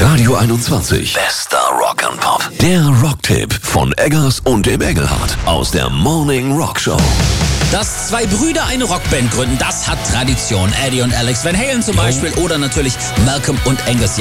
Radio 21. Bester Rock and Pop. Der Rocktipp von Eggers und dem Engelhardt aus der Morning Rock Show. Dass zwei Brüder eine Rockband gründen, das hat Tradition. Eddie und Alex Van Halen zum Beispiel oder natürlich Malcolm und Angus Young.